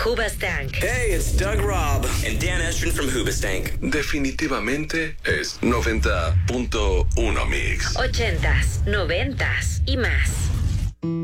Hoobastank. Hey, it's Doug Robb and Dan Estrin from Hoobastank. Definitivamente es 90.1 Mix. 80s, 90s y más.